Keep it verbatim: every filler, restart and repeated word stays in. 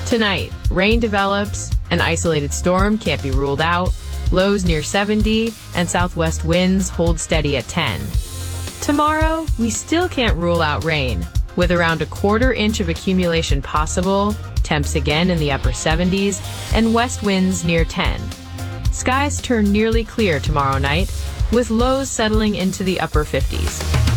Tonight, rain develops, an isolated storm can't be ruled out, lows near seventy, and southwest winds hold steady at ten. Tomorrow, we still can't rule out rain, with around a quarter inch of accumulation possible, temps again in the upper seventies, and west winds near ten. Skies turn nearly clear tomorrow night, with lows settling into the upper fifties.